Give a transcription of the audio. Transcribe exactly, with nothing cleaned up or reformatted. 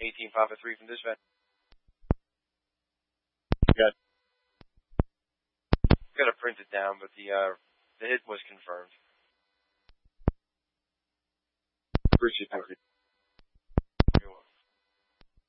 eighteen Papa three from dispatch. Got Got to print it down, but the uh, the hit was confirmed. Appreciate it.